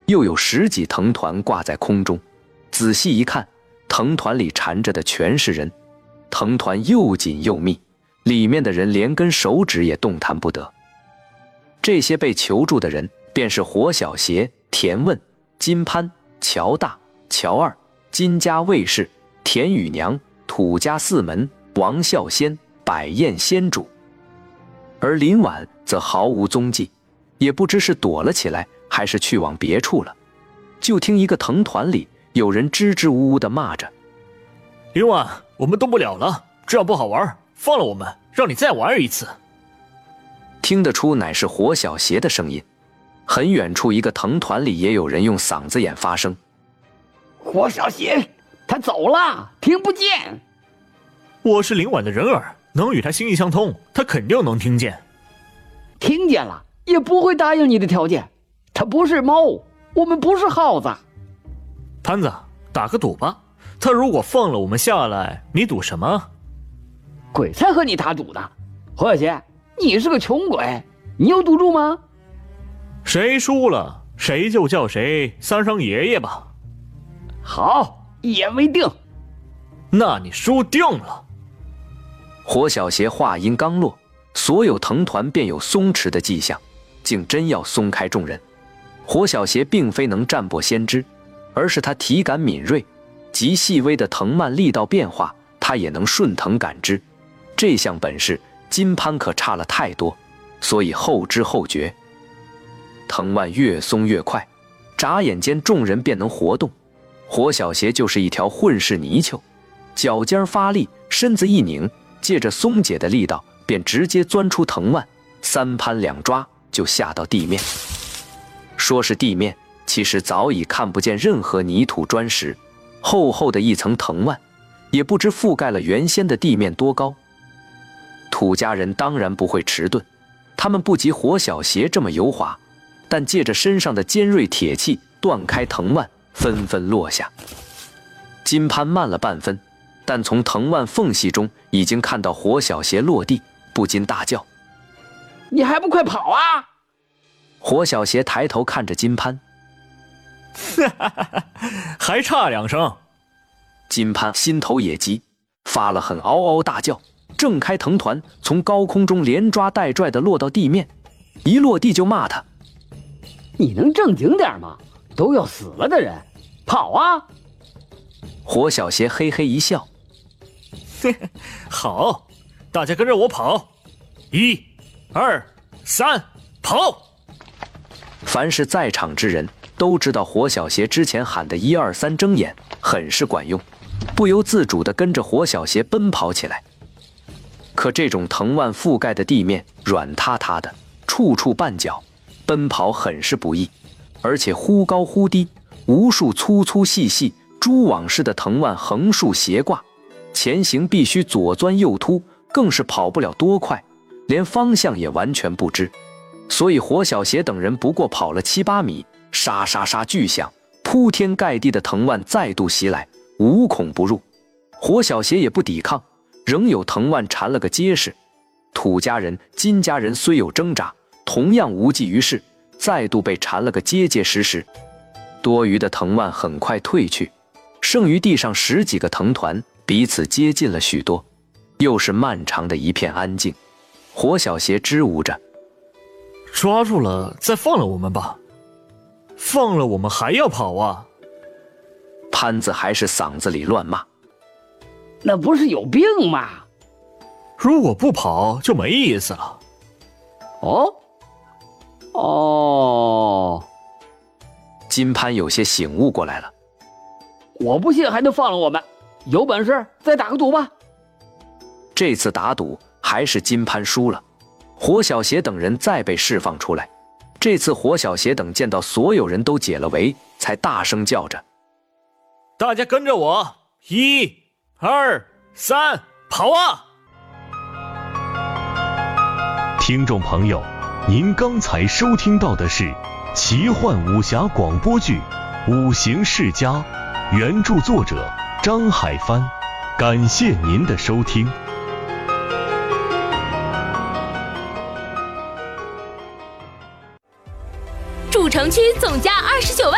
又有10几藤团挂在空中。仔细一看，藤团里缠着的全是人，藤团又紧又密，里面的人连根手指也动弹不得。这些被求助的人便是活小邪、田问、金潘、乔大、乔二、金家卫士、田雨娘、土家四门、王孝先、百宴仙主。而林婉则毫无踪迹，也不知是躲了起来还是去往别处了。就听一个藤团里有人支支吾吾地骂着： 林婉，我们动不了了，这样不好玩，放了我们，让你再玩一次。 听得出乃是活小邪的声音。很远处一个藤团里也有人用嗓子眼发声： 活小邪，他走了，听不见。 我是林婉的人耳，能与他心意相通，他肯定能听见。 听见了也不会答应你的条件，他不是猫，我们不是耗子。 潘子，打个赌吧，他如果放了我们下来，你赌什么？ 鬼才和你打赌呢。活小邪，你是个穷鬼，你有赌注吗？ 谁输了谁就叫谁三声爷爷吧。 好，一言为定。 那你输定了。 活小邪话音刚落，所有藤团便有松弛的迹象，竟真要松开众人。活小邪并非能占卜先知，而是他体感敏锐，极细微的藤蔓力道变化，他也能顺藤感知。这项本事，金潘可差了太多，所以后知后觉。藤蔓越松越快，眨眼间众人便能活动。活小邪就是一条混世泥鳅，脚尖发力，身子一拧，借着松解的力道，便直接钻出藤蔓，三攀两抓就下到地面。说是地面，其实早已看不见任何泥土砖石，厚厚的一层藤蔓，也不知覆盖了原先的地面多高。土家人当然不会迟钝，他们不及活小邪这么油滑，但借着身上的尖锐铁器断开藤蔓，纷纷落下。金潘慢了半分，但从藤蔓缝隙中已经看到活小邪落地，不禁大叫： 你还不快跑啊！ 活小邪抬头看着金潘， 还差2声。 金潘心头也急，发了狠，嗷嗷大叫，挣开藤团，从高空中连抓带拽地落到地面，一落地就骂他： 你能正经点吗？都要死了的人，跑啊！ 活小邪嘿嘿一笑： 好，大家跟着我跑，1、2、3，跑！ 凡是在场之人都知道活小邪之前喊的1、2、3睁眼很是管用，不由自主地跟着活小邪奔跑起来。可这种藤蔓覆盖的地面软塌塌的，处处绊脚，奔跑很是不易，而且忽高忽低，无数粗粗细细蛛网似的藤蔓横竖斜挂，前行必须左钻右突，更是跑不了多快，连方向也完全不知。所以活小邪等人不过跑了7、8米，沙沙沙巨响，铺天盖地的藤蔓再度袭来，无孔不入。活小邪也不抵抗，仍有藤蔓缠了个结实。土家人、金家人虽有挣扎，同样无济于事，再度被缠了个结结实实。多余的藤蔓很快退去，剩余地上10几个藤团彼此接近了许多，又是漫长的一片安静。活小邪支吾着： 抓住了再放了我们吧，放了我们还要跑啊！ 潘子还是嗓子里乱骂： 那不是有病吗？ 如果不跑就没意思了。 哦， 金潘有些醒悟过来了： 我不信还能放了我们，有本事再打个赌吧。 这次打赌还是金潘输了，活小邪等人再被释放出来。这次活小邪等见到所有人都解了围，才大声叫着： 大家跟着我，1、2、3，跑啊！ 听众朋友，您刚才收听到的是奇幻武侠广播剧《五行世家》，原著作者张海帆，感谢您的收听。 主城区总价29万。